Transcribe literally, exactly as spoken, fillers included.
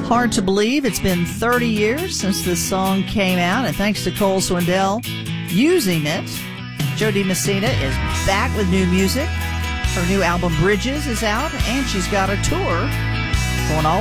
Hard to believe it's been thirty years since this song came out, and thanks to Cole Swindell using it, Jo Dee Messina is back with new music. Her new album, Bridges, is out, and she's got a tour going all